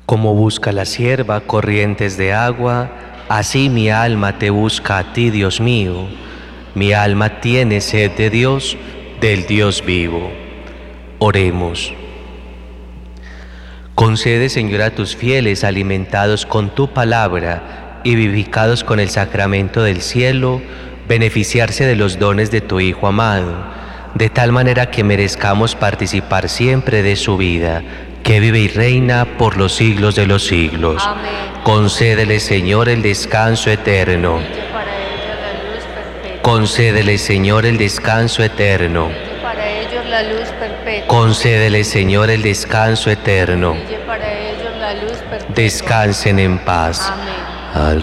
Como busca la sierva corrientes de agua, así mi alma te busca a ti, Dios mío. Mi alma tiene sed de Dios, del Dios vivo. Oremos. Concede, Señor, a tus fieles, alimentados con tu palabra y vivificados con el sacramento del cielo, beneficiarse de los dones de tu Hijo amado, de tal manera que merezcamos participar siempre de su vida, que vive y reina por los siglos de los siglos. Amén. Concédele, Señor, el descanso eterno. Brille para ellos la luz perpetua. Concédele, Señor, el descanso eterno. Brille para ellos la luz perpetua. Concédele, Señor, el descanso eterno. Brille para ellos la luz perpetua. Descansen en paz. Amén. Al